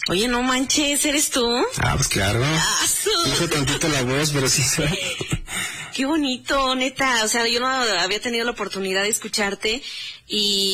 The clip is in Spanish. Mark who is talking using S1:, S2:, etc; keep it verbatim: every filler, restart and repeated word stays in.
S1: Oye, no manches, ¿eres tú?
S2: Ah, pues claro.
S1: Ah,
S2: Hizo tantito la voz, pero sí soy.
S1: Qué bonito, neta. O sea, yo no había tenido la oportunidad de escucharte y